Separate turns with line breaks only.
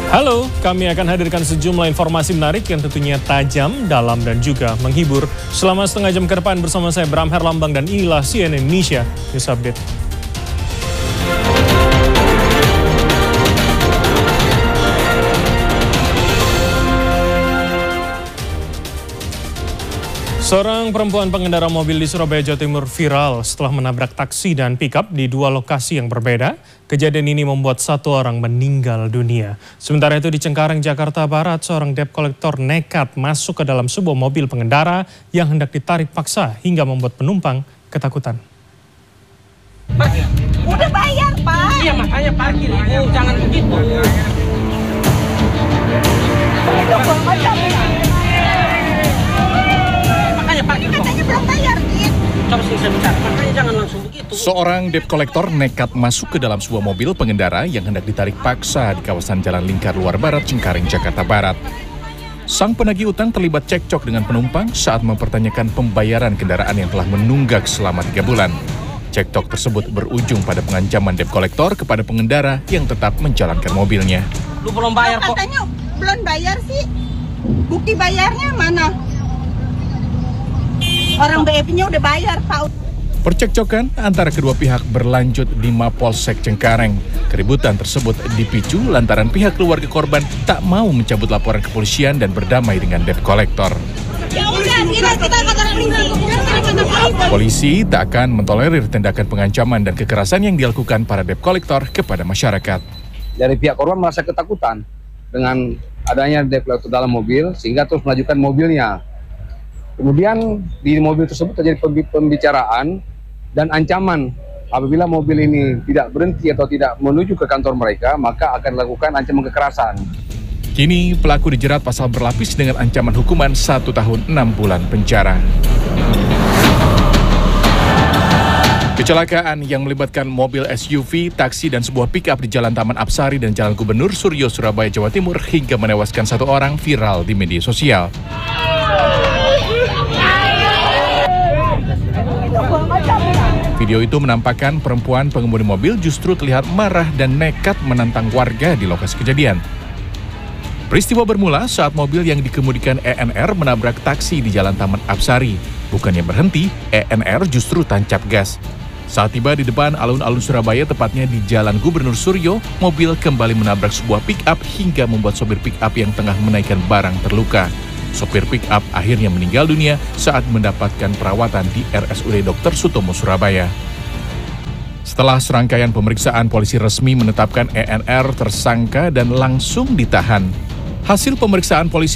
Halo, kami akan hadirkan sejumlah informasi menarik yang tentunya tajam, dalam, dan juga menghibur. Selama setengah jam ke depan bersama saya Bram Herlambang dan inilah CNN Indonesia News Update. Seorang perempuan pengendara mobil di Surabaya, Jawa Timur viral setelah menabrak taksi dan pickup di dua lokasi yang berbeda. Kejadian ini membuat satu orang meninggal dunia. Sementara itu di Cengkareng, Jakarta Barat, seorang debt collector nekat masuk ke dalam sebuah mobil pengendara yang hendak ditarik paksa hingga membuat penumpang ketakutan.
Pak, udah bayar, Pak. Iya, makanya parkir itu, jangan begitu. Itu kok macam katanya belum bayar, coba saya bicara, makanya jangan langsung begitu.
Seorang debt collector nekat masuk ke dalam sebuah mobil pengendara yang hendak ditarik paksa di kawasan Jalan Lingkar Luar Barat, Cengkareng, Jakarta Barat. Sang penagih utang terlibat cekcok dengan penumpang saat mempertanyakan pembayaran kendaraan yang telah menunggak selama 3 bulan. Cekcok tersebut berujung pada pengancaman debt collector kepada pengendara yang tetap menjalankan mobilnya.
Lu belum bayar kok.
Katanya belum bayar sih. Bukti bayarnya mana? Orang BF-nya udah bayar, Pak.
Percekcokan antara kedua pihak berlanjut di Mapolsek Cengkareng. Keributan tersebut dipicu lantaran pihak keluarga korban tak mau mencabut laporan kepolisian dan berdamai dengan debt collector. Polisi tak akan mentolerir tindakan pengancaman dan kekerasan yang dilakukan para debt collector kepada masyarakat.
Dari pihak korban merasa ketakutan dengan adanya debt collector dalam mobil sehingga terus melanjutkan mobilnya. Kemudian di mobil tersebut terjadi pembicaraan dan ancaman apabila mobil ini tidak berhenti atau tidak menuju ke kantor mereka, maka akan dilakukan ancaman kekerasan.
Kini pelaku dijerat pasal berlapis dengan ancaman hukuman 1 tahun 6 bulan penjara. Kecelakaan yang melibatkan mobil SUV, taksi, dan sebuah pick-up di Jalan Taman Apsari dan Jalan Gubernur Suryo, Surabaya, Jawa Timur hingga menewaskan 1 orang viral di media sosial. Video itu menampakkan perempuan pengemudi mobil justru terlihat marah dan nekat menantang warga di lokasi kejadian. Peristiwa bermula saat mobil yang dikemudikan ENR menabrak taksi di Jalan Taman Apsari. Bukannya berhenti, ENR justru tancap gas. Saat tiba di depan alun-alun Surabaya, tepatnya di Jalan Gubernur Suryo, mobil kembali menabrak sebuah pick-up hingga membuat sopir pick-up yang tengah menaikkan barang terluka. Sopir pick-up akhirnya meninggal dunia saat mendapatkan perawatan di RSUD Dr. Sutomo, Surabaya. Setelah serangkaian pemeriksaan, polisi resmi menetapkan ENR tersangka dan langsung ditahan. Hasil pemeriksaan polisi